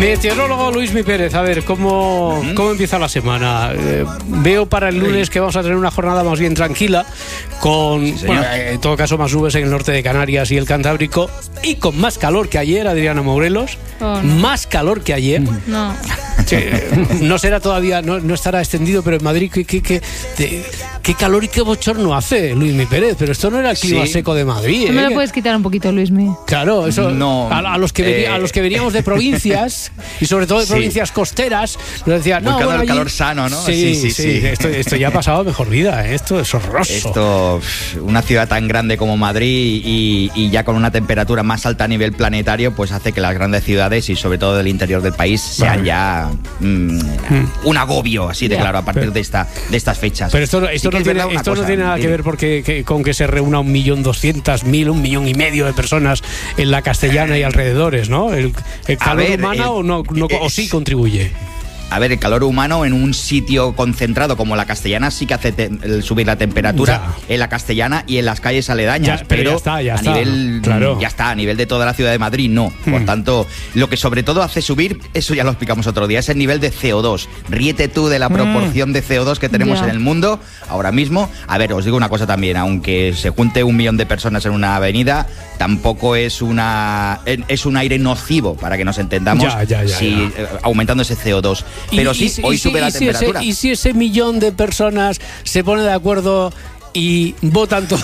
Meteorólogo Luismi Pérez, a ver, ¿cómo empieza la semana? Veo para el lunes que vamos a tener una jornada más bien tranquila, con, bueno, en todo caso, más nubes en el norte de Canarias y el Cantábrico, y con más calor que ayer, Adriana Morelos. Oh, no. Más calor que ayer. No. Sí, no será todavía, no estará extendido, pero en Madrid qué calor y qué bochorno hace, Luismi Pérez. Pero esto no era el clima seco de Madrid. ¿No me lo puedes quitar un poquito, Luismi? Claro, eso no, a los que veníamos de provincias y sobre todo de provincias costeras, nos decían, no, bueno, el calor sano, ¿no? Sí. Esto ya ha pasado a mejor vida, ¿eh? Esto es horroroso. Esto, una ciudad tan grande como Madrid y ya con una temperatura más alta a nivel planetario, pues hace que las grandes ciudades y sobre todo del interior del país sean ya un agobio, así de claro, a partir de estas fechas. Pero esto no tiene nada que ver con que se reúna 1.200.000, 1,5 millones de personas en la Castellana y alrededores, ¿no? ¿El calor humano o sí contribuye? A ver, el calor humano en un sitio concentrado como la Castellana sí que hace subir la temperatura en la Castellana y en las calles aledañas, pero a nivel de toda la ciudad de Madrid no. Por tanto, lo que sobre todo hace subir, eso ya lo explicamos otro día, es el nivel de CO2. Ríete tú de la proporción de CO2 que tenemos en el mundo ahora mismo. A ver, os digo una cosa también, aunque se junte 1 millón de personas en una avenida, tampoco es un aire nocivo, para que nos entendamos, aumentando ese CO2. Pero hoy sube la temperatura. ¿Y si ese 1 millón de personas se pone de acuerdo y votan todo?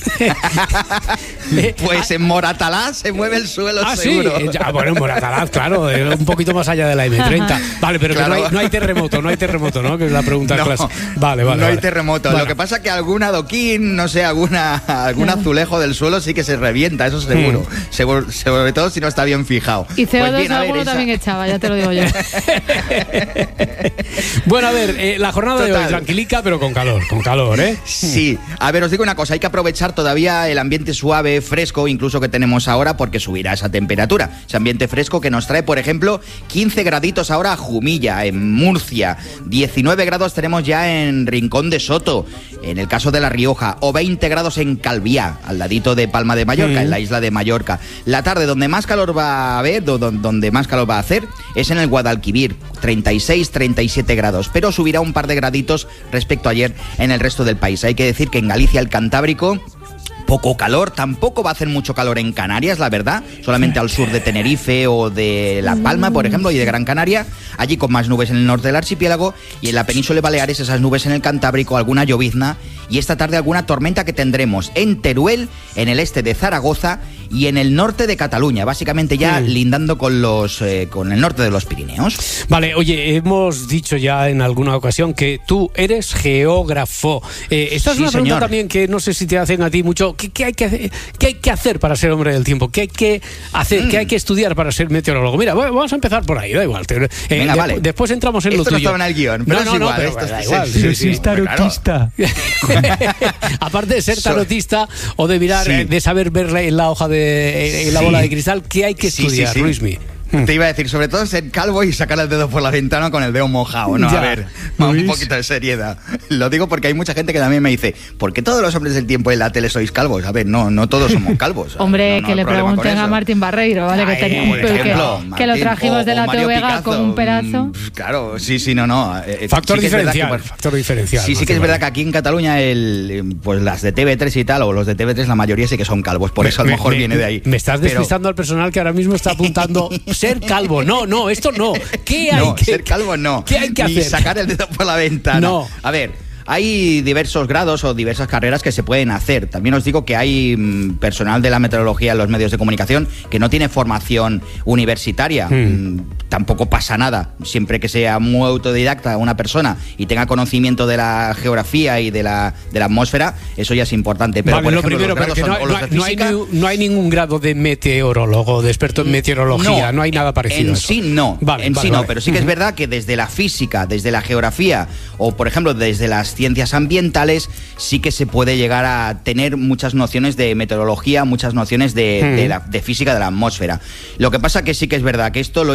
Pues en Moratalaz se mueve el suelo seguro. Sí. Bueno, en Moratalaz, claro, un poquito más allá de la M30. Vale, pero claro, que no hay terremoto, ¿no? Que es la pregunta de clase. Vale. No hay terremoto. Bueno. Lo que pasa es que algún adoquín, no sé, algún azulejo del suelo sí que se revienta, eso seguro. Sobre todo si no está bien fijado. Y CO2 pues alguno también echaba, ya te lo digo yo. Bueno, a ver, la jornada de hoy tranquilica, pero con calor, ¿eh? Sí. A ver, os digo una cosa, hay que aprovechar todavía el ambiente suave, fresco, incluso que tenemos ahora, porque subirá esa temperatura. Ese ambiente fresco que nos trae, por ejemplo, 15 graditos ahora a Jumilla, en Murcia. 19 grados tenemos ya en Rincón de Soto, en el caso de La Rioja, o 20 grados en Calviá, al ladito de Palma de Mallorca, en la isla de Mallorca. La tarde, donde más calor va a haber, donde más calor va a hacer, es en el Guadalquivir, 36, 37 grados, pero subirá un par de graditos respecto a ayer en el resto del país. Hay que decir que en Galicia, el Cantábrico, poco calor, tampoco va a hacer mucho calor en Canarias, la verdad, solamente al sur de Tenerife o de La Palma, por ejemplo, y de Gran Canaria, allí con más nubes en el norte del archipiélago, y en la península de Baleares esas nubes en el Cantábrico, alguna llovizna, y esta tarde alguna tormenta que tendremos en Teruel, en el este de Zaragoza y en el norte de Cataluña, básicamente ya lindando con el norte de los Pirineos. Vale, oye, hemos dicho ya en alguna ocasión que tú eres geógrafo. Esta es una pregunta también que no sé si te hacen a ti mucho. ¿Qué hay que hacer para ser hombre del tiempo? ¿Qué hay que hacer? ¿Qué hay que estudiar para ser meteorólogo? Mira, vamos a empezar por ahí, da igual. Venga, vale. Después entramos en lo tuyo. Esto no estaba en el guión, pero es igual. Pero da igual. Sí, tarotista. Aparte de ser tarotista o de mirar, de saber ver en la hoja en la bola de cristal, ¿qué hay que estudiar, Luismi? Te iba a decir, sobre todo ser calvo y sacar el dedo por la ventana con el dedo mojado, ¿no? A ver, un poquito de seriedad. Lo digo porque hay mucha gente que también me dice, ¿por qué todos los hombres del tiempo en la tele sois calvos? A ver, no todos somos calvos. Hombre, que le pregunten a Martín Barreiro, ¿vale? Que tenía un pelo que lo trajimos de la Teo Vega con un pedazo. Claro, no. Factor diferencial. Sí que es verdad que aquí en Cataluña pues las de TV3 y tal, o los de TV3 la mayoría sí que son calvos, por eso a lo mejor viene de ahí. Me estás despistando al personal que ahora mismo está apuntando ser calvo. No, esto no. Ser calvo no. ¿Qué hay que hacer? Ni sacar el dedo por la ventana. No. A ver, hay diversos grados o diversas carreras que se pueden hacer. También os digo que hay personal de la meteorología en los medios de comunicación que no tiene formación universitaria. Tampoco pasa nada. Siempre que sea muy autodidacta una persona y tenga conocimiento de la geografía y de la atmósfera, eso ya es importante. Pero vale, por ejemplo, lo primero, no hay ningún grado de meteorólogo, de experto en meteorología. No hay nada parecido. En sí no. Pero sí que es verdad que desde la física, desde la geografía o, por ejemplo, desde las ciencias ambientales, sí que se puede llegar a tener muchas nociones de meteorología, muchas nociones de física de la atmósfera. Lo que pasa que sí que es verdad que esto, lo importante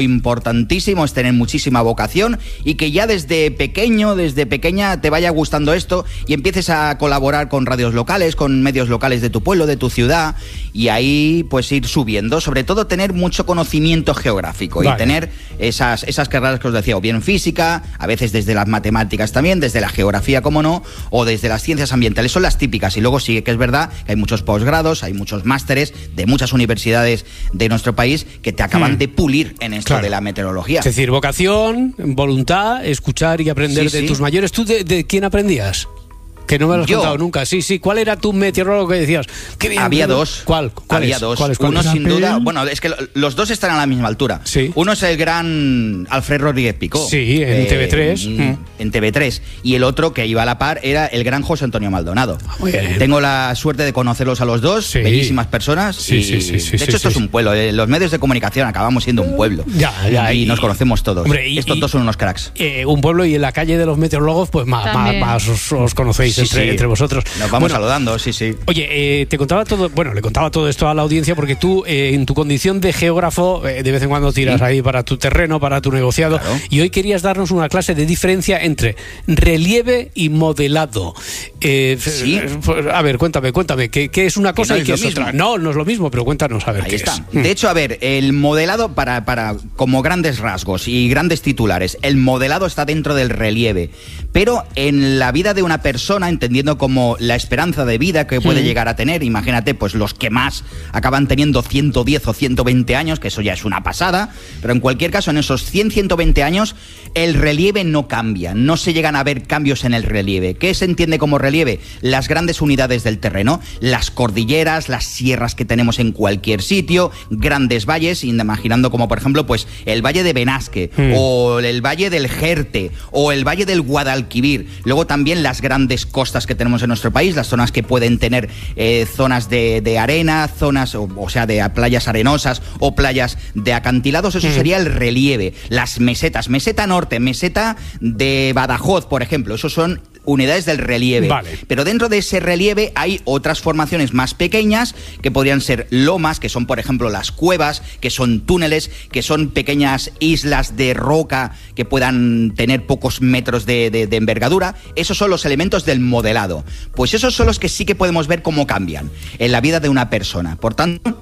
importantísimo es tener muchísima vocación y que ya desde pequeña te vaya gustando esto y empieces a colaborar con radios locales, con medios locales de tu pueblo, de tu ciudad, y ahí pues ir subiendo, sobre todo tener mucho conocimiento geográfico y tener esas carreras que os decía, o bien física, a veces desde las matemáticas también, desde la geografía, como no, o desde las ciencias ambientales, son las típicas. Y luego sí que es verdad que hay muchos posgrados, hay muchos másteres de muchas universidades de nuestro país que te acaban de pulir en esto de la meteorología. Es decir, vocación, voluntad, escuchar y aprender de tus mayores. ¿Tú de quién aprendías? Que no me lo has contado nunca. Sí. ¿Cuál era tu meteorólogo que decías? Qué bien. Había dos. ¿Cuál Había dos. Uno sin duda, bueno, es que los dos están a la misma altura. Sí. Uno es el gran Alfred Rodríguez Picó. Sí, en TV3. En TV3. Y el otro que iba a la par era el gran José Antonio Maldonado. Muy bien. Tengo la suerte de conocerlos a los dos, bellísimas personas. Sí. De hecho, esto es un pueblo. Los medios de comunicación acabamos siendo un pueblo. Ya. Y nos conocemos todos. Hombre, estos dos son unos cracks. Un pueblo, y en la calle de los meteorólogos, pues más os conocéis entre vosotros. Nos vamos saludando, sí. Oye, le contaba todo esto a la audiencia porque tú, en tu condición de geógrafo, de vez en cuando tiras ahí para tu terreno, para tu negociado, y hoy querías darnos una clase de diferencia entre relieve y modelado. A ver, cuéntame, ¿qué es una cosa y qué es otra? No es lo mismo, pero cuéntanos, a ver, ¿qué es? De hecho, a ver, el modelado, para como grandes rasgos y grandes titulares, el modelado está dentro del relieve, pero en la vida de una persona, entendiendo como la esperanza de vida que puede llegar a tener, imagínate, pues los que más acaban teniendo 110 o 120 años, que eso ya es una pasada, pero en cualquier caso, en esos 100, 120 años, el relieve no cambia, no se llegan a ver cambios en el relieve. ¿Qué se entiende como relieve? Las grandes unidades del terreno, las cordilleras, las sierras que tenemos en cualquier sitio, grandes valles, imaginando como por ejemplo, pues el valle de Benasque, o el valle del Jerte, o el valle del Guadalquivir. Luego también las grandes costas que tenemos en nuestro país, las zonas que pueden tener zonas de arena, zonas, o sea, de playas arenosas o playas de acantilados, eso sería el relieve. Las mesetas, meseta norte, meseta de Badajoz, por ejemplo, esos son unidades del relieve. Vale. Pero dentro de ese relieve hay otras formaciones más pequeñas que podrían ser lomas, que son por ejemplo las cuevas, que son túneles, que son pequeñas islas de roca que puedan tener pocos metros de envergadura. Esos son los elementos del modelado. Pues esos son los que sí que podemos ver cómo cambian en la vida de una persona. Por tanto,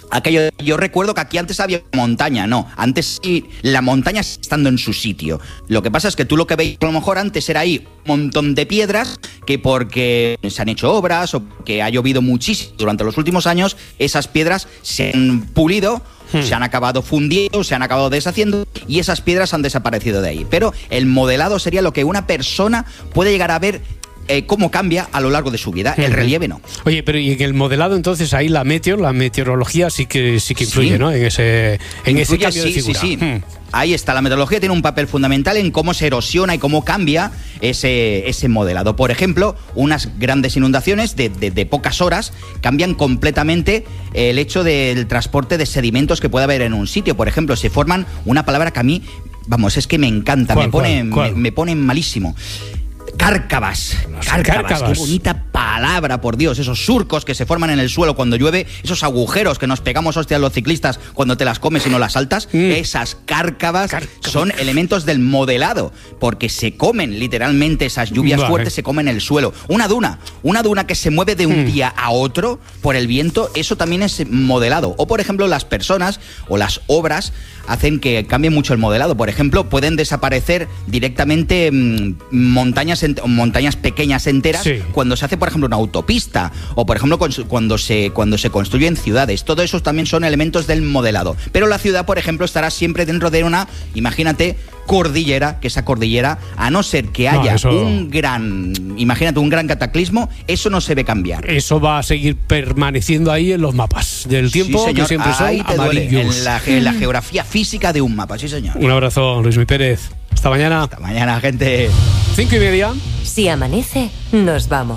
yo recuerdo que aquí antes había montaña, no, antes sí, la montaña estando en su sitio. Lo que pasa es que tú lo que veis a lo mejor antes era ahí un montón de piedras que porque se han hecho obras o que ha llovido muchísimo durante los últimos años, esas piedras se han pulido, se han acabado fundiendo, se han acabado deshaciendo y esas piedras han desaparecido de ahí. Pero el modelado sería lo que una persona puede llegar a ver cómo cambia a lo largo de su vida. El relieve no. Oye, pero y en el modelado entonces ahí la meteorología sí que influye, ¿no? En ese cambio de figura. Sí. Ahí está, la meteorología tiene un papel fundamental en cómo se erosiona y cómo cambia ese modelado. Por ejemplo, unas grandes inundaciones de pocas horas cambian completamente el hecho del transporte de sedimentos que puede haber en un sitio. Por ejemplo, se forman una palabra que a mí, vamos, es que me encanta, me pone malísimo. Cárcavas, qué bonita palabra, por Dios. Esos surcos que se forman en el suelo cuando llueve, esos agujeros que nos pegamos hostias los ciclistas cuando te las comes y no las saltas, esas cárcavas son elementos del modelado, porque se comen literalmente esas lluvias fuertes, se comen el suelo. Una duna que se mueve de un día a otro por el viento, eso también es modelado. O por ejemplo, las personas o las obras hacen que cambie mucho el modelado. Por ejemplo, pueden desaparecer directamente montañas pequeñas enteras cuando se hace, por ejemplo, una autopista o, por ejemplo, cuando se construyen ciudades. Todo eso también son elementos del modelado. Pero la ciudad, por ejemplo, estará siempre dentro de una, imagínate, cordillera, que esa cordillera, a no ser que haya un gran cataclismo, eso no se ve cambiar. Eso va a seguir permaneciendo ahí en los mapas del tiempo, sí, que siempre son amarillos. En la geografía física de un mapa, sí señor. Un abrazo, Luis Mi Pérez. Hasta mañana. Hasta mañana, gente. 5:30. Si amanece, nos vamos.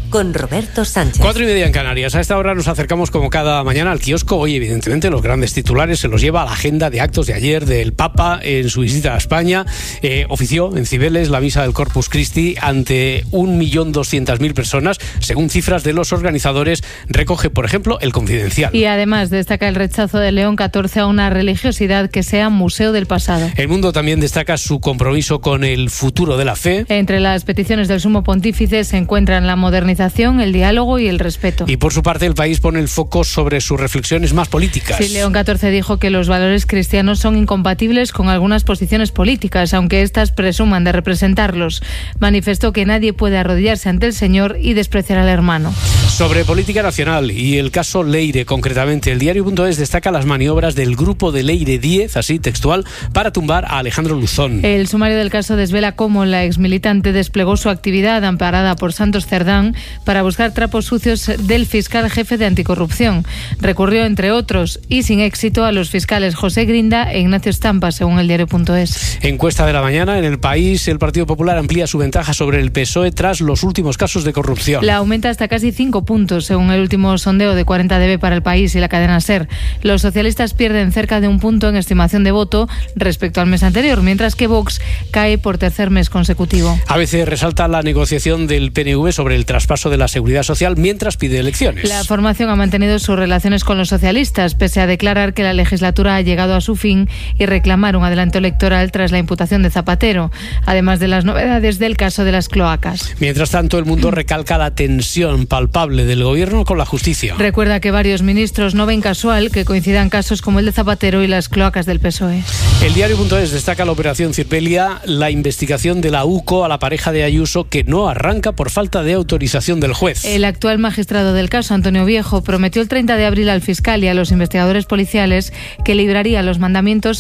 con Roberto Sánchez. 4:30 en Canarias. A esta hora nos acercamos como cada mañana al kiosco. Hoy, evidentemente, los grandes titulares se los lleva a la agenda de actos de ayer del Papa en su visita a España. Ofició en Cibeles la misa del Corpus Christi ante 1.200.000 personas, según cifras de los organizadores, recoge, por ejemplo, El Confidencial. Y además destaca el rechazo de León XIV a una religiosidad que sea museo del pasado. El Mundo también destaca su compromiso con el futuro de la fe. Entre las peticiones del Sumo Pontífice se encuentran la modernización, el diálogo y el respeto. Y por su parte, El País pone el foco sobre sus reflexiones más políticas. Sí, León XIV dijo que los valores cristianos son incompatibles con algunas posiciones políticas, aunque éstas presuman de representarlos. Manifestó que nadie puede arrodillarse ante el Señor y despreciar al hermano. Sobre política nacional y el caso Leire, concretamente, el diario.es destaca las maniobras del grupo de Leire 10, así textual, para tumbar a Alejandro Luzón. El sumario del caso desvela cómo la exmilitante desplegó su actividad amparada por Santos Cerdán para buscar trapos sucios del fiscal jefe de anticorrupción. Recurrió, entre otros, y sin éxito, a los fiscales José Grinda e Ignacio Estampa, según el diario.es. Encuesta de la mañana. En El País, el Partido Popular amplía su ventaja sobre el PSOE tras los últimos casos de corrupción. La aumenta hasta casi 5 puntos, según el último sondeo de 40dB para El País y la cadena SER. Los socialistas pierden cerca de 1 punto en estimación de voto respecto al mes anterior, mientras que Vox cae por tercer mes consecutivo. ABC resalta la negociación del PNV sobre el traspaso de la Seguridad Social mientras pide elecciones. La formación ha mantenido sus relaciones con los socialistas, pese a declarar que la legislatura ha llegado a su fin y reclamar un adelanto electoral tras la imputación de Zapatero, además de las novedades del caso de las cloacas. Mientras tanto, El Mundo recalca la tensión palpable del gobierno con la justicia. Recuerda que varios ministros no ven casual que coincidan casos como el de Zapatero y las cloacas del PSOE. El diario.es destaca la operación Cirpelia, la investigación de la UCO a la pareja de Ayuso, que no arranca por falta de autorización del juez. El actual magistrado del caso, Antonio Viejo, prometió el 30 de abril al fiscal y a los investigadores policiales que libraría los mandamientos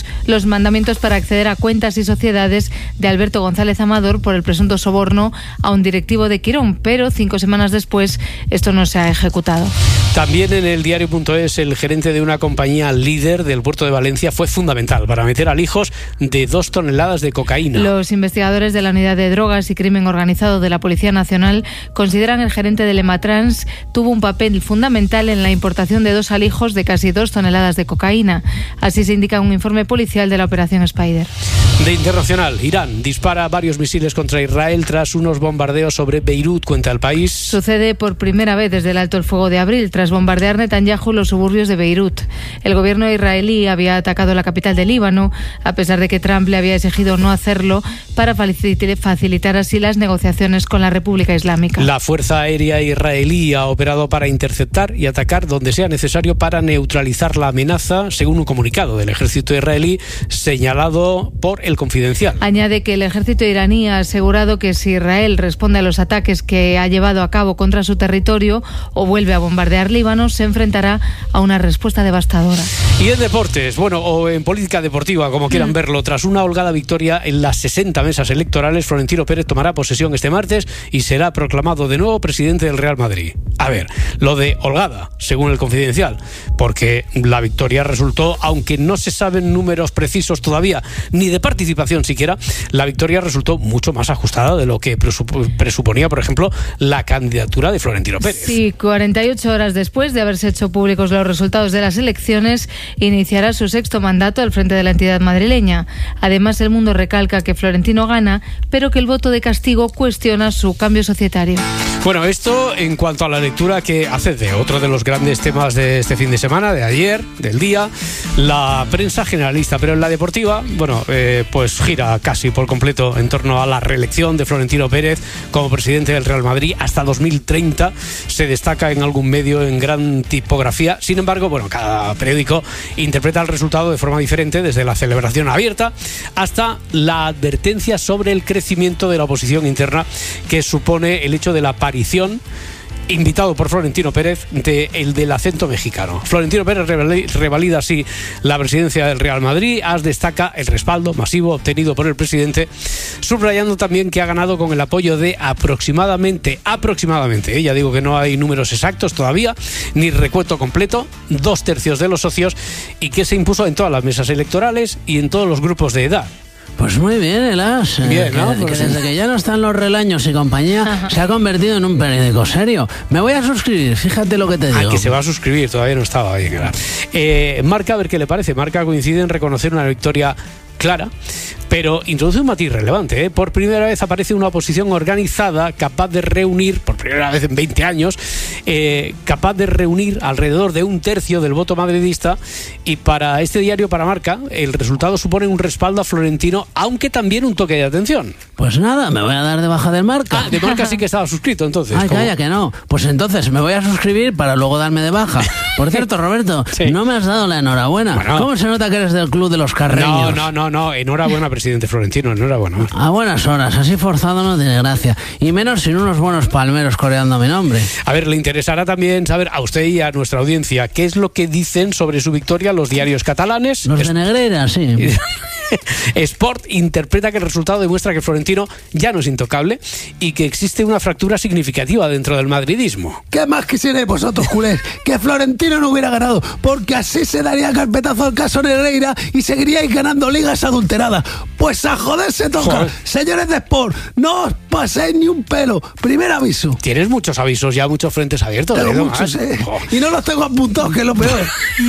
para acceder a cuentas y sociedades de Alberto González Amador por el presunto soborno a un directivo de Quirón, pero 5 semanas después esto no se ha ejecutado. También en el diario.es, el gerente de una compañía líder del puerto de Valencia fue fundamental para meter alijos de 2 toneladas de cocaína. Los investigadores de la Unidad de Drogas y Crimen Organizado de la Policía Nacional consideran el gerente del Ematrans tuvo un papel fundamental en la importación de 2 alijos de casi 2 toneladas de cocaína. Así se indica un informe policial de la Operación Spider. De internacional, Irán dispara varios misiles contra Israel tras unos bombardeos sobre Beirut, cuenta El País. Sucede por primera vez desde el alto el fuego de abril, tras bombardear Netanyahu los suburbios de Beirut. El gobierno israelí había atacado la capital de Líbano, a pesar de que Trump le había exigido no hacerlo para facilitar así las negociaciones con la República Islámica. La Fuerza Aérea israelí ha operado para interceptar y atacar donde sea necesario para neutralizar la amenaza, según un comunicado del ejército israelí señalado por El Confidencial. Añade que el ejército iraní ha asegurado que si Israel responde a los ataques que ha llevado a cabo contra su territorio o vuelve a bombardear Líbano, se enfrentará a una respuesta devastadora. Y en deportes, o en política deportiva, como quieran verlo, tras una holgada victoria en las 60 mesas electorales, Florentino Pérez tomará posesión este martes y será proclamado de nuevo presidente del Real Madrid. A ver, lo de holgada, según El Confidencial, porque la victoria resultó, aunque no se saben números precisos todavía, ni de participación siquiera, la victoria resultó mucho más ajustada de lo que presuponía, por ejemplo, la candidatura de Florentino Pérez. Sí, 48 horas después de haberse hecho públicos los resultados de las elecciones, iniciará su 6º mandato al frente de la entidad madrileña. Además, El Mundo recalca que Florentino gana, pero que el voto de castigo cuestiona su cambio societario. Bueno, esto en cuanto a la lectura que hace de otro de los grandes temas de este fin de semana, de ayer, del día, la prensa generalista, pero en la deportiva, pues gira casi por completo en torno a la reelección de Florentino Pérez como presidente del Real Madrid hasta 2030. Se destaca en algún medio en gran tipografía. Sin embargo, cada periódico interpreta el resultado de forma diferente, desde la celebración abierta hasta la advertencia sobre el crecimiento de la oposición interna que supone el hecho de la aparición, invitado por Florentino Pérez, del acento mexicano. Florentino Pérez revalida así la presidencia del Real Madrid. AS destaca el respaldo masivo obtenido por el presidente, subrayando también que ha ganado con el apoyo de aproximadamente, ya digo que no hay números exactos todavía, ni recuento completo, 2/3 de los socios, y que se impuso en todas las mesas electorales y en todos los grupos de edad. Pues muy bien, el As. Bien, ¿no? Que desde que ya no están los Relaños y compañía, se ha convertido en un periódico serio. Me voy a suscribir, fíjate lo que te digo. Que se va a suscribir, todavía no estaba bien. Marca, a ver qué le parece. Marca coincide en reconocer una victoria clara, pero introduce un matiz relevante. Por primera vez aparece una oposición organizada capaz de reunir, por primera vez en 20 años, capaz de reunir alrededor de 1/3 del voto madridista, y para este diario, para Marca, el resultado supone un respaldo a Florentino, aunque también un toque de atención. Pues nada, me voy a dar de baja del Marca. De Marca sí que estaba suscrito, entonces. Ay, calla, que no. Pues entonces me voy a suscribir para luego darme de baja. Por cierto, Roberto, sí, no me has dado la enhorabuena. Bueno, ¿cómo se nota que eres del club de los carreños? No, enhorabuena, presidente Florentino, enhorabuena. A buenas horas, así forzado no tiene gracia. Y menos sin unos buenos palmeros coreando mi nombre. A ver, le interesará también saber a usted y a nuestra audiencia qué es lo que dicen sobre su victoria los diarios catalanes. Los de Negreira, sí. Sport interpreta que el resultado demuestra que Florentino ya no es intocable y que existe una fractura significativa dentro del madridismo. ¿Qué más quisierais vosotros, culés? Que Florentino no hubiera ganado, porque así se daría carpetazo al caso Negreira y seguiríais ganando ligas adulteradas. Pues a joder se toca. Joder. Señores de Sport, no os paséis ni un pelo. Primer aviso. Tienes muchos avisos ya, muchos frentes abiertos. Tengo muchos, y no los tengo apuntados, que es lo peor.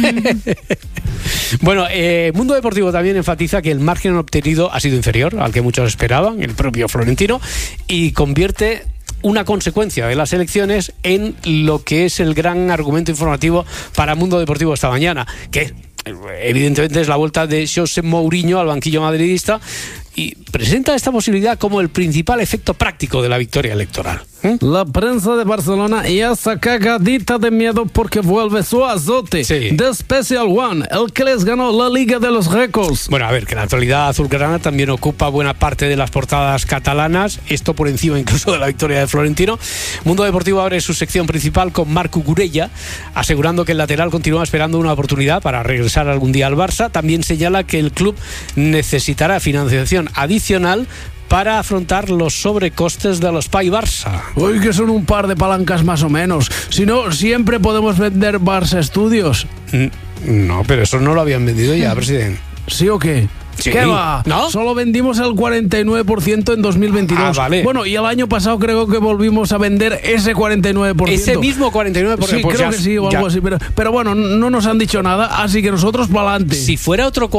Bueno, Mundo Deportivo también enfatiza que el margen obtenido ha sido inferior al que muchos esperaban, el propio Florentino, y convierte una consecuencia de las elecciones en lo que es el gran argumento informativo para Mundo Deportivo esta mañana, que evidentemente es la vuelta de José Mourinho al banquillo madridista, y presenta esta posibilidad como el principal efecto práctico de la victoria electoral. La prensa de Barcelona ya está cagadita de miedo porque vuelve su azote de Special One, el que les ganó la Liga de los Récords. Bueno, a ver, que la actualidad azulgrana también ocupa buena parte de las portadas catalanas, esto por encima incluso de la victoria de Florentino. Mundo Deportivo abre su sección principal con Marc Cucurella, asegurando que el lateral continúa esperando una oportunidad para regresar algún día al Barça. También señala que el club necesitará financiación adicional para afrontar los sobrecostes de los Pai Barça. Uy, que son un par de palancas más o menos. Si no, siempre podemos vender Barça Studios. No, pero eso no lo habían vendido ya, presidente. ¿Sí o qué? Sí. ¿Qué va? ¿No? Solo vendimos el 49% en 2022. Vale. Bueno, y el año pasado creo que volvimos a vender ese 49%. Ese mismo 49%. Sí, pues creo que sí, o algo así. Pero bueno, no nos han dicho nada, así que nosotros para adelante. Si fuera otro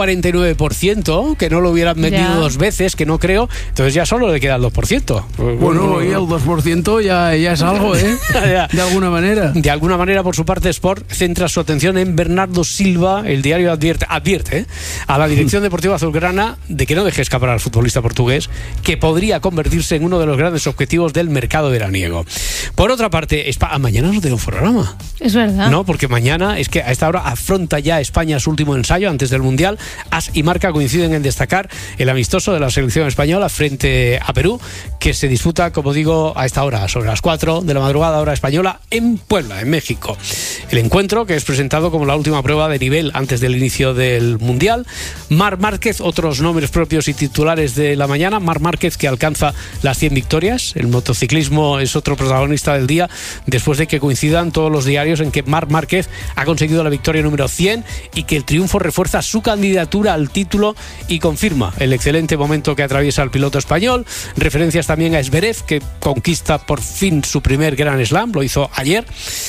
49%, que no lo hubieran vendido dos veces, que no creo, entonces ya solo le queda el 2%. Bueno, y el 2% ya es algo, ¿eh? De alguna manera. De alguna manera, por su parte, Sport centra su atención en Bernardo Silva. El diario advierte a la dirección deportiva azulgrana de que no deje escapar al futbolista portugués, que podría convertirse en uno de los grandes objetivos del mercado veraniego. Por otra parte, mañana no tengo programa. Es verdad. No, porque mañana es que a esta hora afronta ya España su último ensayo antes del Mundial. As y Marca coinciden en destacar el amistoso de la selección española frente a Perú, que se disputa, como digo, a esta hora, sobre las 4 de la madrugada, hora española, en Puebla, en México. El encuentro, que es presentado como la última prueba de nivel antes del inicio del Mundial. Marc Márquez, otros nombres propios y titulares de la mañana. Marc Márquez, que alcanza las 100 victorias. El motociclismo es otro protagonista del día, después de que coincidan todos los diarios en que Marc Márquez ha conseguido la victoria número 100 y que el triunfo refuerza su candidatura al título y confirma el excelente momento que atraviesa el piloto español. Referencias también a Zverev, que conquista por fin su primer Grand Slam, lo hizo ayer.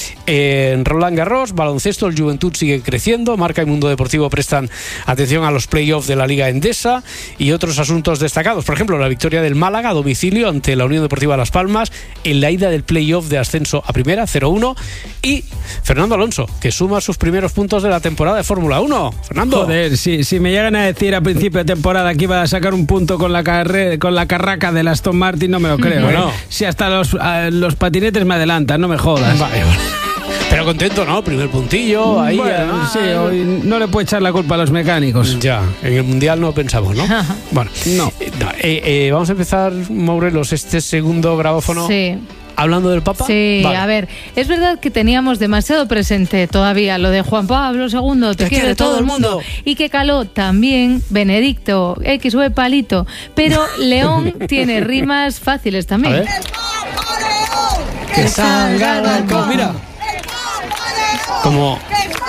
En Roland Garros, baloncesto, el Juventud sigue creciendo. Marca y Mundo Deportivo prestan atención a los playoffs de la Liga Endesa y otros asuntos destacados. Por ejemplo, la victoria del Málaga a domicilio ante la Unión Deportiva Las Palmas en la ida del playoff de ascenso a primera, 0-1. Y Fernando Alonso, que suma sus primeros puntos de la temporada de Fórmula 1. Fernando. Joder, si me llegan a decir a principio de temporada que iba a sacar un punto con la carraca del Aston Martin, no me lo creo. Bueno. Si hasta los patinetes me adelantan, no me jodas. Vale. Pero contento, ¿no? Primer puntillo, ahí. Bueno, sí, hoy no le puedo echar la culpa a los mecánicos. Ya, en el Mundial no pensamos, ¿no? Bueno, no. Vamos a empezar, Morelos, este segundo grabófono. Sí. Hablando del Papa. Sí, vale. A ver, es verdad que teníamos demasiado presente todavía lo de Juan Pablo II, te quiere todo el mundo. Y que caló también Benedicto, XV palito. Pero León tiene rimas fáciles también. A ver. Que salga el alcohol. Mira. Como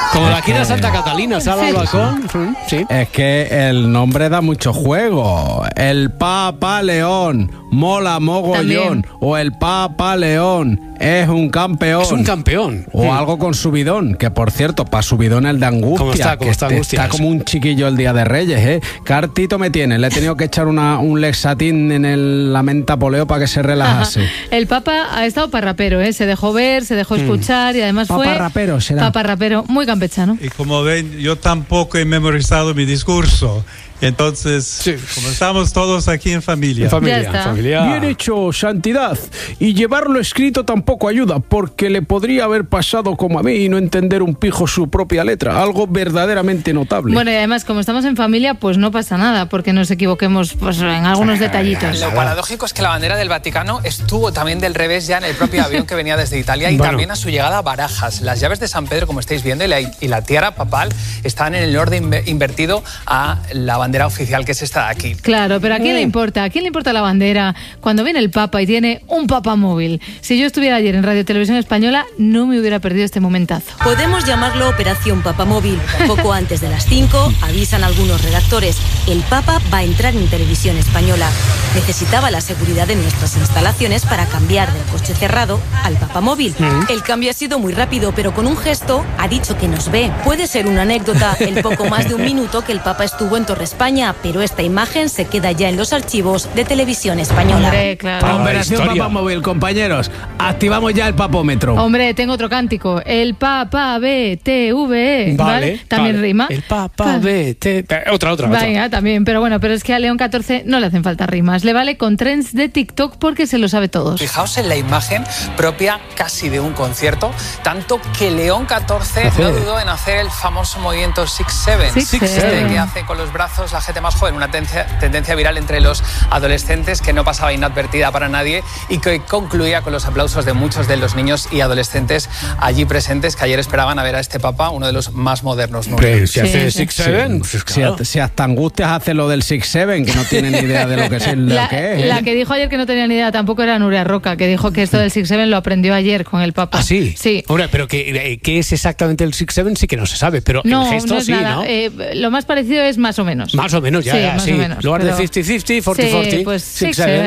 Como la gira Santa Catalina, ¿sabes al balcón? Sí. Es que el nombre da mucho juego. El Papa León mola mogollón. O el Papa León es un campeón. Es un campeón. O algo con subidón, que por cierto, para subidón el de Angustia. ¿Cómo está Angustia? Está como un chiquillo el Día de Reyes, ¿eh? Cartito me tiene. Le he tenido que echar un Lexatín en la menta poleo para que se relajase. El Papa ha estado parrapero, ¿eh? Se dejó ver, se dejó escuchar y además fue... Paparrapero será. Paparrapero, muy campechano. Y como ven, yo tampoco he memorizado mi discurso. Entonces, como estamos todos aquí en familia. Familia. Bien hecho, Santidad. Y llevarlo escrito tampoco ayuda, porque le podría haber pasado como a mí y no entender un pijo su propia letra. Algo verdaderamente notable. Bueno, y además, como estamos en familia, pues no pasa nada, porque nos equivoquemos pues, en algunos detallitos. Lo paradójico es que la bandera del Vaticano estuvo también del revés ya en el propio avión que venía desde Italia y también a su llegada a Barajas. Las llaves de San Pedro, como estáis viendo, y la tiara papal están en el orden invertido a la bandera oficial, que es esta de aquí. Claro, pero ¿a quién le importa? ¿A quién le importa la bandera cuando viene el Papa y tiene un papamóvil? Si yo estuviera ayer en Radio Televisión Española, no me hubiera perdido este momentazo. Podemos llamarlo Operación Papamóvil. Poco antes de las 5, avisan algunos redactores. El Papa va a entrar en Televisión Española. Necesitaba la seguridad de nuestras instalaciones para cambiar del coche cerrado al papamóvil. El cambio ha sido muy rápido, pero con un gesto ha dicho que nos ve. Puede ser una anécdota, el poco más de un minuto que el Papa estuvo en Torre España, pero esta imagen se queda ya en los archivos de Televisión Española. Hombre, claro. Operación Papamóvil, compañeros. Activamos ya el papómetro. Hombre, tengo otro cántico. El Papa BTVE. ¿Vale? También rima. El Papa BT. Otra. Venga, también. Pero bueno, pero es que a León XIV no le hacen falta rimas. Le vale con trends de TikTok porque se lo sabe todos. Fijaos en la imagen propia casi de un concierto, tanto que León XIV no dudó en hacer el famoso movimiento 6-7. Que hace con los brazos la gente más joven, una tendencia viral entre los adolescentes que no pasaba inadvertida para nadie y que concluía con los aplausos de muchos de los niños y adolescentes allí presentes que ayer esperaban a ver a este Papa, uno de los más modernos. Si hace 6-7, si hasta Angustias hace lo del 6-7, que no tiene ni idea de lo que es. La que dijo ayer que no tenía ni idea tampoco era Nuria Roca, que dijo que esto del 6-7 lo aprendió ayer con el Papa. ¿Ah, sí? Sí. Ahora, pero ¿qué es exactamente el 6-7? Sí que no se sabe, pero el gesto no es sí, nada. ¿no? Lo más parecido es más o menos. Más o menos, ya, más o menos, en lugar de 50-50, 40-40. Sí, pues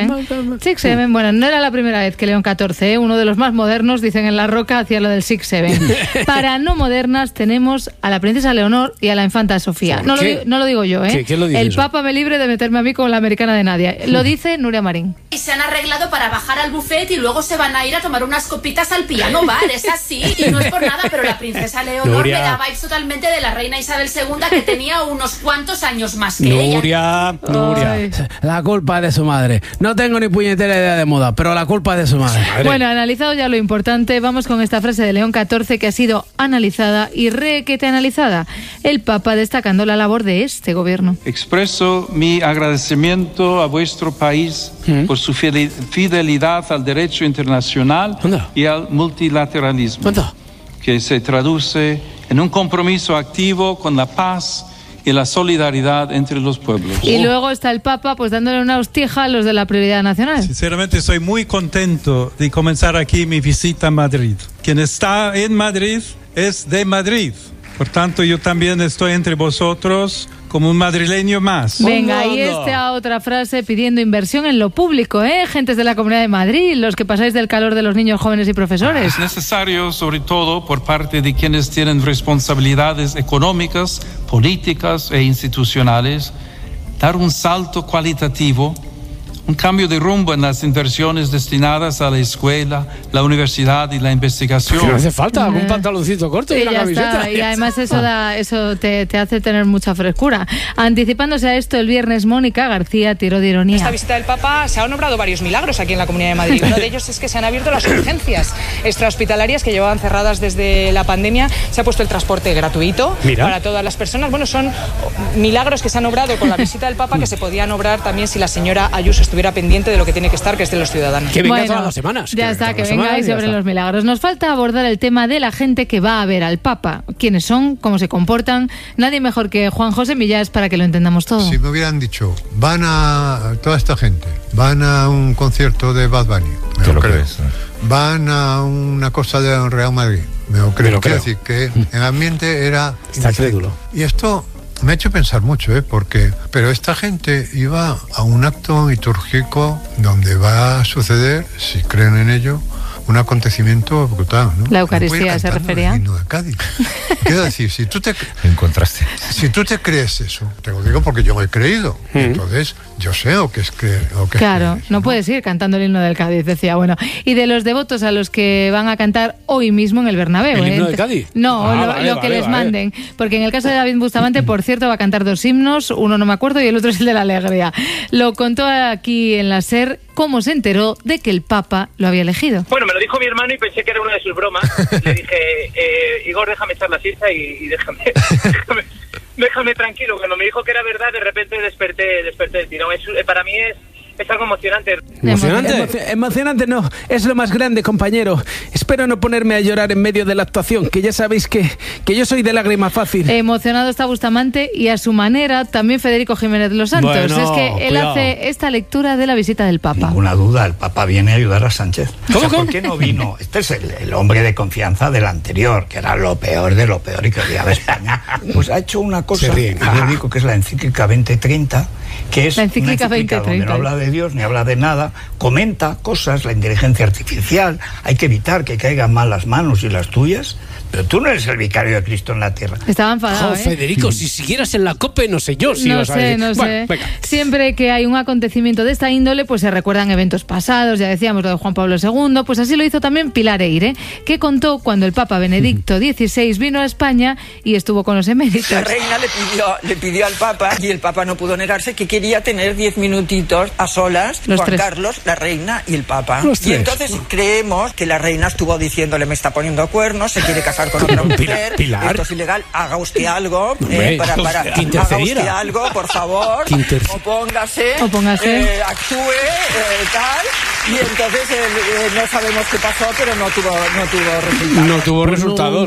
6-7. Bueno, no era la primera vez que León XIV, uno de los más modernos, dicen en La Roca, hacía lo del 6-7. Para no modernas tenemos a la princesa Leonor y a la infanta Sofía. No lo digo yo, ¿eh? ¿Quién lo dice el eso? Papa me libre de meterme a mí con la americana de Nadia. Lo dice Nuria Marín. Y se han arreglado para bajar al buffet y luego se van a ir a tomar unas copitas al piano bar, es así. Y no es por nada, pero la princesa Leonor me da vibes totalmente de la reina Isabel II, que tenía unos cuantos años más que ella. Nuria. La culpa es de su madre. No tengo ni puñetera idea de moda, pero la culpa es de su madre. Bueno, analizado ya lo importante, vamos con esta frase de León XIV que ha sido analizada y requete analizada. El Papa destacando la labor de este gobierno. Expreso mi agradecimiento a vuestro país por su fidelidad al derecho internacional y al multilateralismo, que se traduce en un compromiso activo con la paz y la solidaridad entre los pueblos. Y luego está el Papa pues dándole una hostija a los de la prioridad nacional. Sinceramente estoy muy contento de comenzar aquí mi visita a Madrid. Quien está en Madrid es de Madrid. Por tanto, yo también estoy entre vosotros como un madrileño más. Venga, y esta otra frase pidiendo inversión en lo público, gentes de la Comunidad de Madrid, los que pasáis del calor de los niños, jóvenes y profesores. Es necesario, sobre todo por parte de quienes tienen responsabilidades económicas, políticas e institucionales, dar un salto cualitativo, un cambio de rumbo en las inversiones destinadas a la escuela, la universidad y la investigación. Que no hace falta un pantaloncito corto y una camiseta. Y además eso te hace tener mucha frescura. Anticipándose a esto, el viernes Mónica García tiró de ironía. Esta visita del Papa se han obrado varios milagros aquí en la Comunidad de Madrid. Uno de ellos es que se han abierto las urgencias extrahospitalarias que llevaban cerradas desde la pandemia. Se ha puesto el transporte gratuito para todas las personas. Bueno, son milagros que se han obrado con la visita del Papa que se podían obrar también si la señora Ayuso estuviera pendiente de lo que tiene que estar, que es de los ciudadanos. Que venga todas las semanas. Ya está, que vengáis sobre los milagros. Nos falta abordar el tema de la gente que va a ver al Papa. ¿Quiénes son? ¿Cómo se comportan? Nadie mejor que Juan José Millás para que lo entendamos todo. Si me hubieran dicho, toda esta gente, van a un concierto de Bad Bunny, ¿me lo crees? Van a una cosa de Real Madrid, Me lo creo. Quiero decir que el ambiente era... Está crédulo. Y esto me ha hecho pensar mucho, pero esta gente iba a un acto litúrgico donde va a suceder, si creen en ello, un acontecimiento brutal, ¿no? La Eucaristía se refería. El himno de Cádiz. Quiero decir, si tú te crees eso, te lo digo porque yo me he creído, entonces yo sé lo que es creer. Claro, no puedes ir cantando el himno del Cádiz, decía. Bueno, y de los devotos a los que van a cantar hoy mismo en el Bernabéu. ¿El himno del Cádiz? No, lo que les manden. Porque en el caso de David Bustamante, por cierto, va a cantar 2 himnos, uno no me acuerdo y el otro es el de la alegría. Lo contó aquí en la SER cómo se enteró de que el Papa lo había elegido. Bueno, me lo dijo mi hermano y pensé que era una de sus bromas. Le dije, Igor, déjame echar la siesta y déjame tranquilo. Cuando me dijo que era verdad, de repente desperté del tirón. Para mí es algo emocionante. Emocionante no, es lo más grande, compañero. Espero no ponerme a llorar en medio de la actuación, que ya sabéis que yo soy de lágrima fácil. Emocionado está Bustamante y a su manera también Federico Jiménez de los Santos. Bueno, es que él hace esta lectura de la visita del Papa. Ninguna duda, el Papa viene a ayudar a Sánchez. ¿Por qué no vino? Este es el hombre de confianza del anterior, que era lo peor de lo peor y que odiaba a España. Pues ha hecho una cosa, yo digo que es la encíclica 2030, que es la encíclica una encíclica donde no habla de Dios ni habla de nada, comenta cosas, la inteligencia artificial, hay que evitar que caigan mal las manos y las tuyas, pero tú no eres el vicario de Cristo en la tierra. Estaba enfadado, Federico, si siguieras en la COPE, no sé yo si no ibas a decir. No sé. Siempre que hay un acontecimiento de esta índole, pues se recuerdan eventos pasados, ya decíamos lo de Juan Pablo II, pues así lo hizo también Pilar Eire, que contó cuando el Papa Benedicto XVI vino a España y estuvo con los eméritos. La reina le pidió al Papa, y el Papa no pudo negarse, que quería tener 10 minutitos a solas, Juan Carlos, la reina y el Papa. Y entonces creemos que la reina estuvo diciéndole, me está poniendo cuernos, se quiere casar con otra mujer, esto es ilegal, haga usted algo, haga usted algo, por favor, opóngase, actúe, tal, y entonces no sabemos qué pasó, pero no tuvo resultado.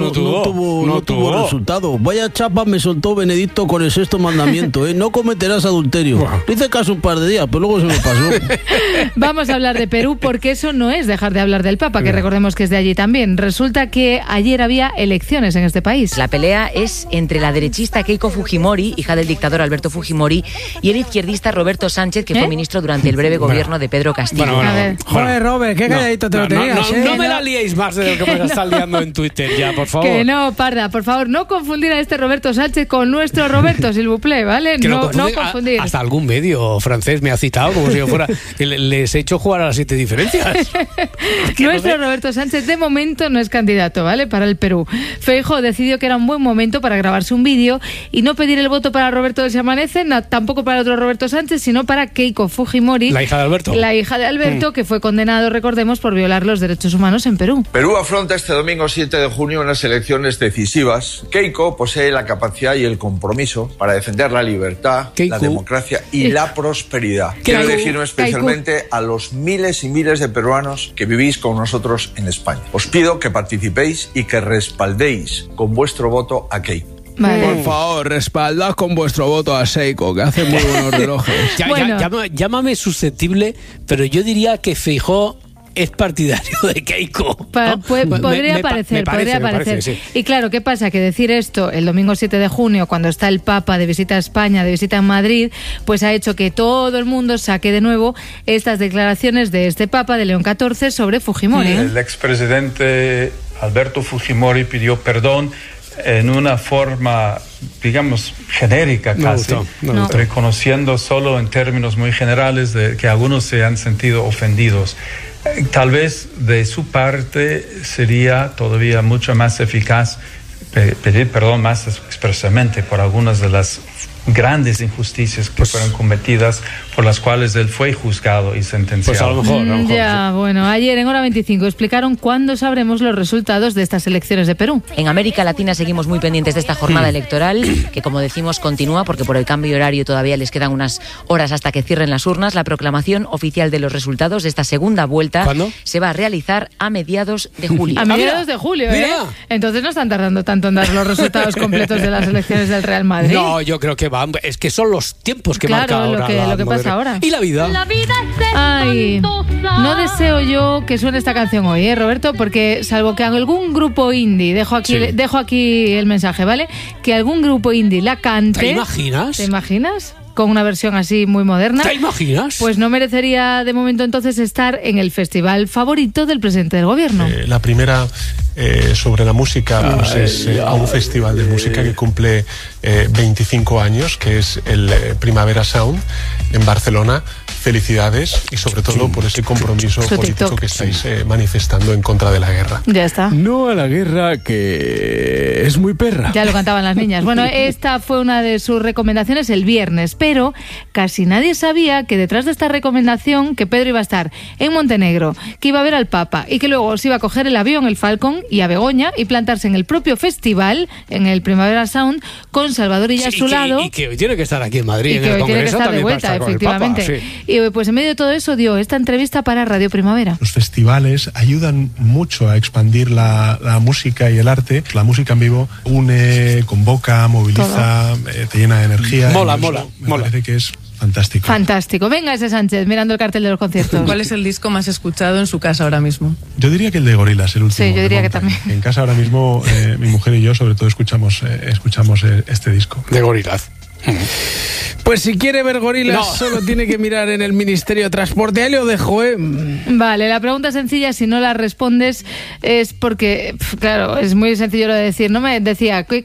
No tuvo resultado. Vaya chapa me soltó Benedicto con el 6º mandamiento, no cometerás adulterio. Le hice caso un par de días, pero luego se me pasó. Vamos a hablar de Perú, porque eso no es dejar de hablar del Papa, que recordemos que es de allí también. Resulta que ayer había elecciones en este país. La pelea es entre la derechista Keiko Fujimori, hija del dictador Alberto Fujimori, y el izquierdista Roberto Sánchez, que fue ministro durante el breve gobierno de Pedro Castillo. Joder, Robert, qué calladito te lo tenías. No me la liéis más de lo que me la estás liando en Twitter ya, por favor. Que no, Parda, por favor, no confundir a este Roberto Sánchez con nuestro Roberto, s'il vous plaît, ¿vale? No confundir. Hasta algún medio francés me ha citado como si yo fuera... Les he hecho jugar a las 7 diferencias. Nuestro Roberto Sánchez de momento no es candidato, ¿vale? Para el Perú. Feijóo decidió que era un buen momento para grabarse un vídeo y no pedir el voto para Roberto del Se Amanece, tampoco para otro Roberto Sánchez, sino para Keiko Fujimori. La hija de Alberto. La hija de Alberto, que fue condenado, recordemos, por violar los derechos humanos en Perú. Perú afronta este domingo 7 de junio unas elecciones decisivas. Keiko posee la capacidad y el compromiso para defender la libertad, la democracia y la prosperidad. Quiero dirigirme especialmente a los miles y miles de peruanos que vivís con nosotros en España. Os pido que participéis y que respaldéis con vuestro voto a Keiko. Vale. Por favor, respaldad con vuestro voto a Seiko, que hace muy buenos relojes. Llámame susceptible, pero yo diría que Feijóo es partidario de Keiko. Podría parecer. Sí. Y claro, ¿qué pasa? Que decir esto el domingo 7 de junio, cuando está el Papa de visita a España, de visita en Madrid, pues ha hecho que todo el mundo saque de nuevo estas declaraciones de este Papa, de León XIV, sobre Fujimori. El expresidente Alberto Fujimori pidió perdón en una forma, digamos, genérica casi, reconociendo solo en términos muy generales de que algunos se han sentido ofendidos. Tal vez de su parte sería todavía mucho más eficaz pedir perdón más expresamente por algunas de las grandes injusticias que fueron cometidas, por las cuales él fue juzgado y sentenciado. Pues a lo mejor. Ya, bueno, ayer en Hora 25 explicaron cuándo sabremos los resultados de estas elecciones de Perú. En América Latina seguimos muy pendientes de esta jornada electoral, que como decimos continúa, porque por el cambio horario todavía les quedan unas horas hasta que cierren las urnas. La proclamación oficial de los resultados de esta segunda vuelta se va a realizar a mediados de julio. A mediados de julio, ¿eh? Entonces no están tardando tanto en dar los resultados completos de las elecciones del Real Madrid. No, yo creo que es que son los tiempos que marca ahora lo que pasa ahora. Y la vida. Ay, No deseo yo que suene esta canción hoy, Roberto, porque salvo que algún grupo indie, dejo aquí el mensaje, ¿vale? Que algún grupo indie la cante. ¿Te imaginas? ¿Te imaginas? Con una versión así muy moderna. ¿Te imaginas? Pues no merecería de momento entonces estar en el festival favorito del presidente del gobierno. La primera sobre la música es a un festival de música que cumple 25 años, que es el Primavera Sound en Barcelona. Felicidades y sobre todo por ese compromiso político que estáis manifestando en contra de la guerra. Ya está. No a la guerra, que es muy perra. Ya lo cantaban las niñas. Bueno, esta fue una de sus recomendaciones el viernes, pero casi nadie sabía que detrás de esta recomendación que Pedro iba a estar en Montenegro, que iba a ver al Papa y que luego se iba a coger el avión, el Falcon, y a Begoña y plantarse en el propio festival, en el Primavera Sound, con Salvador Illa a su lado. Y que hoy tiene que estar aquí en Madrid, y en que el hoy Congreso, tiene que estar de vuelta, efectivamente. Y pues en medio de todo eso dio esta entrevista para Radio Primavera. Los festivales ayudan mucho a expandir la música y el arte. La música en vivo une, convoca, moviliza, te llena de energía. Mola. Me parece que es fantástico. Fantástico. Venga ese Sánchez, mirando el cartel de los conciertos. ¿Cuál es el disco más escuchado en su casa ahora mismo? Yo diría que el de Gorillaz, el último. Sí, yo diría que también. En casa ahora mismo mi mujer y yo sobre todo escuchamos este disco. De Gorillaz. Pues si quiere ver gorilas, solo tiene que mirar en el Ministerio de Transporte. Ahí lo dejo, Vale, la pregunta sencilla, si no la respondes, es porque, claro, es muy sencillo lo de decir. No me decía, ¿qué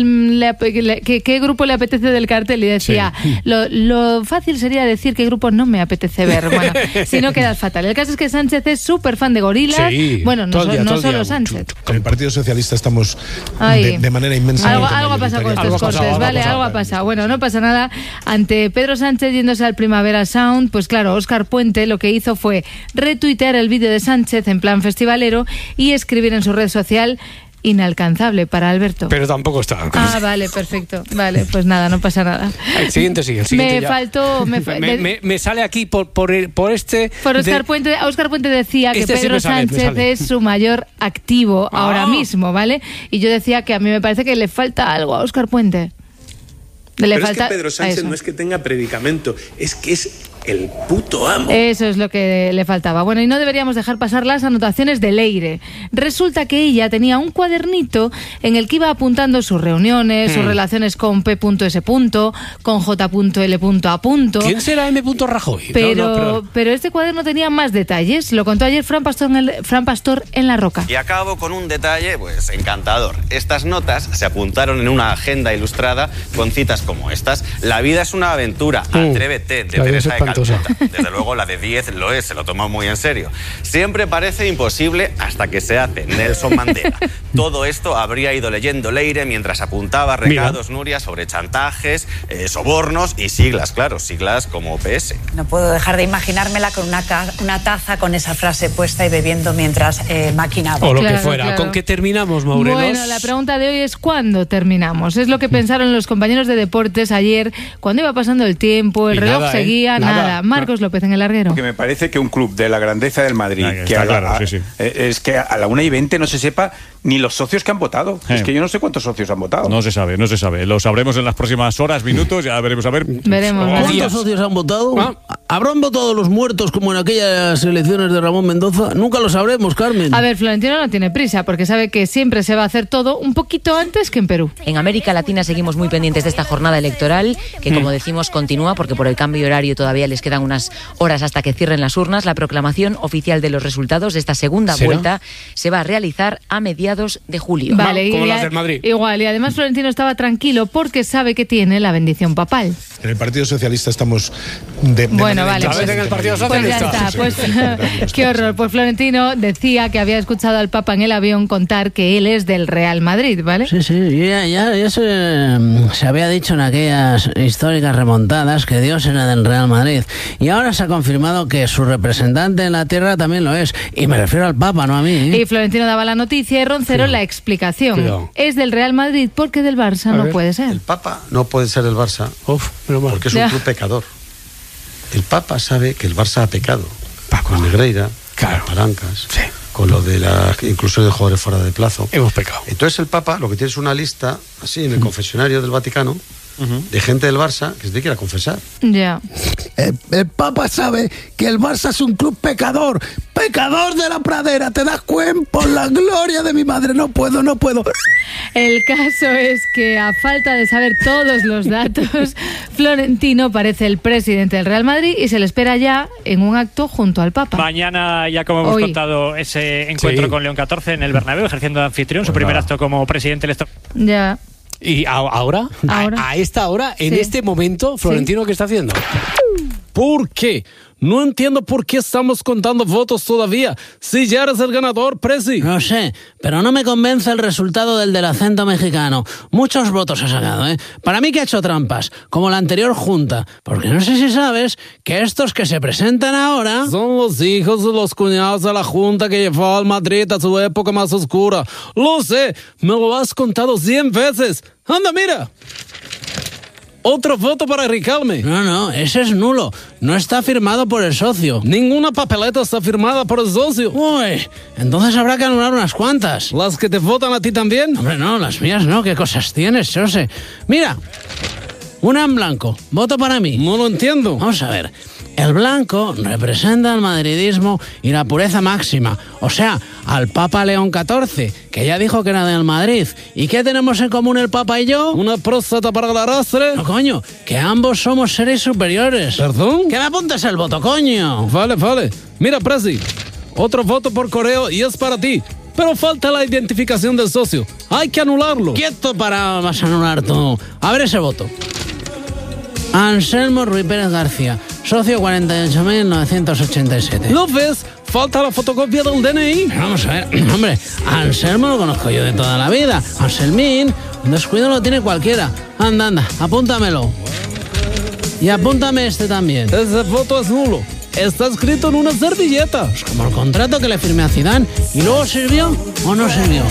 qué grupo le apetece del cartel? Y decía, lo fácil sería decir qué grupo no me apetece ver. Bueno, si no quedas fatal. El caso es que Sánchez es súper fan de Gorilas. Sí, bueno, no solo Sánchez. Con el Partido Socialista estamos de manera inmensa. Algo ha pasado con estos cortes, ¿vale? Algo ha pasado. Bueno, no pasa nada. Ante Pedro Sánchez yéndose al Primavera Sound, pues claro, Óscar Puente lo que hizo fue retuitear el vídeo de Sánchez en plan festivalero y escribir en su red social: inalcanzable para Alberto. Pero tampoco está. Vale, perfecto. Vale, pues nada, no pasa nada. El siguiente sigue. Me sale aquí por este. Por Óscar Puente. Óscar Puente decía que Pedro Sánchez es su mayor activo ahora mismo, ¿vale? Y yo decía que a mí me parece que le falta algo a Óscar Puente. Pero es que Pedro Sánchez no es que tenga predicamento, es que es el puto amo. Eso es lo que le faltaba. Bueno, y no deberíamos dejar pasar las anotaciones de Leire. Resulta que ella tenía un cuadernito en el que iba apuntando sus reuniones, sus relaciones con P.S., con J.L.A. ¿Quién será M. Rajoy? Pero este cuaderno tenía más detalles. Lo contó ayer Fran Pastor en La Roca. Y acabo con un detalle, pues encantador. Estas notas se apuntaron en una agenda ilustrada con citas como estas. La vida es una aventura, atrévete, de Teresa de Calcuta. Desde luego la de 10 lo es, se lo tomó muy en serio. Siempre parece imposible hasta que se hace. Nelson Mandela. Todo esto habría ido leyendo Leire mientras apuntaba recados, Nuria, sobre chantajes, sobornos y siglas, claro, siglas como PS. No puedo dejar de imaginármela con una taza con esa frase puesta y bebiendo mientras maquinaba. O lo que fuera. Claro. ¿Con qué terminamos, Morelos? Bueno, la pregunta de hoy es ¿cuándo terminamos? Es lo que pensaron los compañeros de deportes ayer, cuando iba pasando el tiempo, el reloj seguía, nada. Marcos López en el larguero. Porque me parece que un club de la grandeza del Madrid, es que a la 1:20 no se sepa ni los socios que han votado. Es que yo no sé cuántos socios han votado. No se sabe. Lo sabremos en las próximas horas, minutos, ya veremos a ver. ¿Cuántos socios han votado? ¿Habrán votado los muertos como en aquellas elecciones de Ramón Mendoza? Nunca lo sabremos, Carmen. A ver, Florentino no tiene prisa porque sabe que siempre se va a hacer todo un poquito antes que en Perú. En América Latina seguimos muy pendientes de esta jornada electoral, que como decimos continúa porque por el cambio horario todavía les quedan unas horas hasta que cierren las urnas. La proclamación oficial de los resultados de esta segunda vuelta se va a realizar a mediados de julio. Vale, como las del Madrid. Igual, y además Florentino estaba tranquilo porque sabe que tiene la bendición papal. En el Partido Socialista estamos bueno, vale. Pues, en el Partido Socialista. Pues ya está, pues qué horror. Pues Florentino decía que había escuchado al Papa en el avión contar que él es del Real Madrid, ¿vale? Sí, ya se había dicho en aquellas históricas remontadas que Dios era del Real Madrid. Y ahora se ha confirmado que su representante en la tierra también lo es. Y me refiero al Papa, no a mí. Y Florentino daba la noticia y Roncero la explicación. Cuidado. Es del Real Madrid porque del Barça no puede ser. El Papa no puede ser del Barça porque es un club pecador. El Papa sabe que el Barça ha pecado. Con Negreira, con Palancas, con lo de la inclusión de jugadores fuera de plazo. Hemos pecado. Entonces el Papa lo que tiene es una lista, así, en el confesionario del Vaticano, de gente del Barça que se te quiera confesar. Ya. El Papa sabe que el Barça es un club pecador de la pradera, ¿te das cuenta? Por la gloria de mi madre, no puedo. El caso es que, a falta de saber todos los datos, Florentino parece el presidente del Real Madrid y se le espera ya en un acto junto al Papa. Mañana, ya como hemos contado, ese encuentro con León XIV en el Bernabéu, ejerciendo de anfitrión, su primer acto como presidente electo. Ya. ¿Y ahora? ¿A esta hora, en este momento, Florentino qué está haciendo? ¿Por qué? No entiendo por qué estamos contando votos todavía. Si ya eres el ganador, Presi. No sé, pero no me convence el resultado del acento mexicano. Muchos votos ha sacado, ¿eh? Para mí que ha hecho trampas, como la anterior junta. Porque no sé si sabes que estos que se presentan ahora... son los hijos de los cuñados de la junta que llevó al Madrid a su época más oscura. Lo sé, me lo has contado 100 veces. ¡Anda, mira! Otro voto para Riquelme. No, ese es nulo. No está firmado por el socio. Ninguna papeleta está firmada por el socio. Uy, entonces habrá que anular unas cuantas. ¿Las que te votan a ti también? Hombre, no, las mías no. ¿Qué cosas tienes, José? Mira, una en blanco. Voto para mí. No lo entiendo. Vamos a ver. El blanco representa el madridismo y la pureza máxima, o sea, al Papa León XIV, que ya dijo que era del Madrid. ¿Y qué tenemos en común el Papa y yo? ¿Una próstata para el arrastre? No, coño, que ambos somos seres superiores. ¿Perdón? Que me apuntes el voto, coño. Vale. Mira, Presi, otro voto por correo y es para ti. Pero falta la identificación del socio. Hay que anularlo. Quieto vas a anular tú. A ver ese voto. Anselmo Ruiz Pérez García, socio 48.987. ¿Lo ves? Falta la fotocopia del DNI. Vamos a ver, hombre, Anselmo lo conozco yo de toda la vida. Anselmín, un descuido lo tiene cualquiera. Anda, apúntamelo. Y apúntame este también. Ese voto es nulo. Está escrito en una servilleta. Pues como el contrato que le firmé a Zidane. ¿Y luego sirvió o no sirvió?